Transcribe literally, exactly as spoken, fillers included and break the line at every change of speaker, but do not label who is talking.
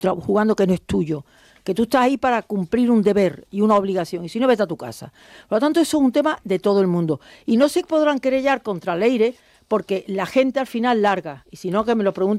jugando que no es tuyo, que tú estás ahí para cumplir un deber y una obligación, y si no, vete a tu casa. Por lo tanto, eso es un tema de todo el mundo. Y no se podrán querellar contra Leire, porque la gente al final larga, y si no, que me lo pregunte